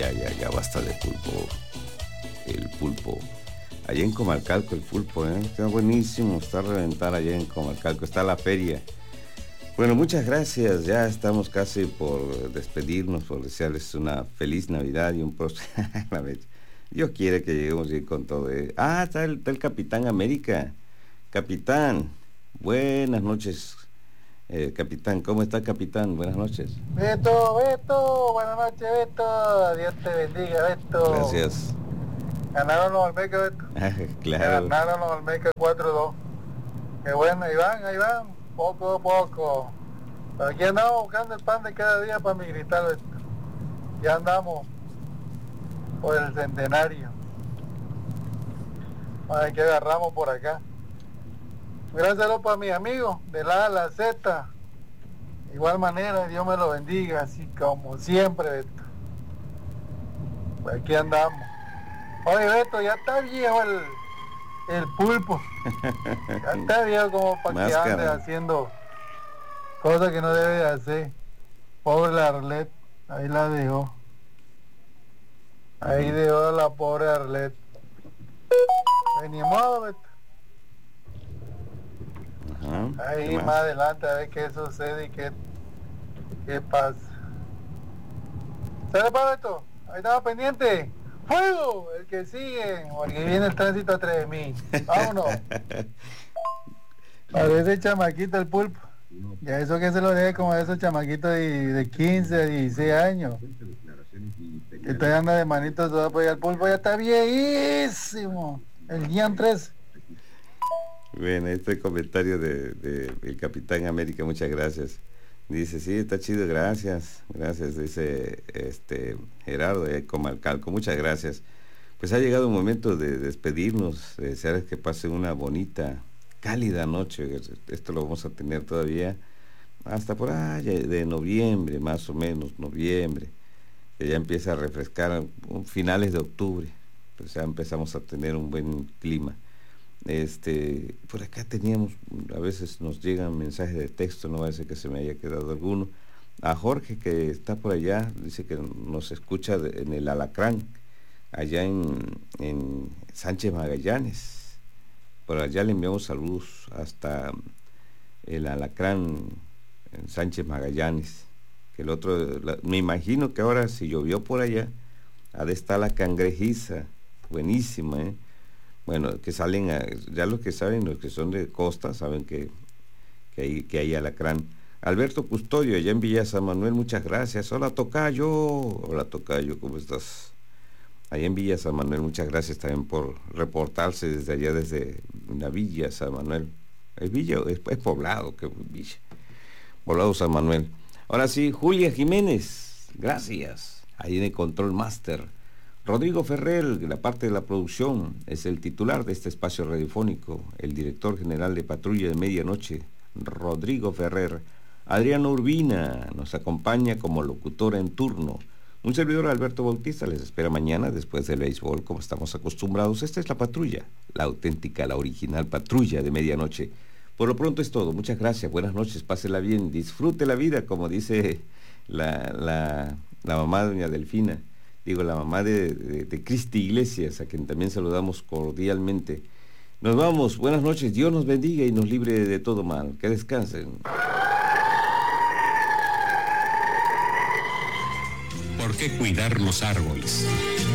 ya basta de pulpo. El pulpo. Allá en Comalcalco el pulpo, está buenísimo, está a reventar allá en Comalcalco, está la feria. Bueno, muchas gracias, ya estamos casi por despedirnos, por desearles una feliz Navidad y un próspero... Dios quiere que lleguemos bien con todo. Está el Capitán América. Capitán, buenas noches. Capitán, ¿cómo está, capitán? Buenas noches. Beto, buenas noches, Beto. Dios te bendiga, Beto. Gracias. Ganaron los Olmeca, Beto. Claro. Ganaron los Olmeca 4-2. Qué bueno, ahí van, poco a poco. Aquí andamos buscando el pan de cada día para mi gritar, Beto. Ya andamos por el centenario. A ver qué agarramos por acá. Gracias para mis amigos de la A a la Z. De igual manera, Dios me lo bendiga, así como siempre, Beto. Pues aquí andamos. Oye, Beto, ya está viejo el pulpo. Ya está viejo como para que ande haciendo cosas que no debe de hacer. Pobre la Arlet, ahí la dejó. Ahí dejó la pobre Arlet. Pues ni modo, Beto. Ahí más adelante a ver qué sucede y qué pasa. ¿Sale para esto? Ahí estaba pendiente. ¡Fuego! El que sigue, porque viene el tránsito a 3000. Vámonos. Parece chamaquito el pulpo. Ya eso que se lo deje como a esos chamaquitos de 15, 16 años. Que te anda de manitos todo, pues el pulpo ya está viejísimo. El Gian 3. Bueno, este comentario de el Capitán América, muchas gracias. Dice, sí, está chido, gracias, dice Gerardo de Comalcalco, muchas gracias. Pues ha llegado un momento de despedirnos, de desear que pasen una bonita, cálida noche. Esto lo vamos a tener todavía hasta por allá de noviembre, más o menos, noviembre, que ya empieza a refrescar, finales de octubre, pues ya empezamos a tener un buen clima. Por acá teníamos, a veces nos llegan mensajes de texto, no va a ser que se me haya quedado alguno. A Jorge, que está por allá, dice que nos escucha en el Alacrán, allá en Sánchez Magallanes. Por allá le enviamos saludos hasta el Alacrán en Sánchez Magallanes. Que el otro, me imagino que ahora si llovió por allá, ha de estar la cangrejiza, buenísima, Bueno, que salen, ya los que saben, los que son de costa, saben que hay alacrán. Alberto Custodio, allá en Villa San Manuel, muchas gracias. Hola, Tocayo, ¿cómo estás? Allá en Villa San Manuel, muchas gracias también por reportarse desde allá, desde la Villa San Manuel. Es poblado, que Villa. Poblado San Manuel. Ahora sí, Julia Jiménez, gracias. Ahí en el Control Master. Rodrigo Ferrer, la parte de la producción, es el titular de este espacio radiofónico, el director general de Patrulla de Medianoche, Rodrigo Ferrer. Adriana Urbina nos acompaña como locutora en turno. Un servidor, Alberto Bautista, les espera mañana después del béisbol, como estamos acostumbrados. Esta es la patrulla, la auténtica, la original Patrulla de Medianoche. Por lo pronto es todo. Muchas gracias, buenas noches, pásela bien, disfrute la vida, como dice la mamá de doña Delfina. Digo, la mamá de Cristi Iglesias, a quien también saludamos cordialmente. Nos vamos, buenas noches, Dios nos bendiga y nos libre de todo mal. Que descansen. ¿Por qué cuidar los árboles?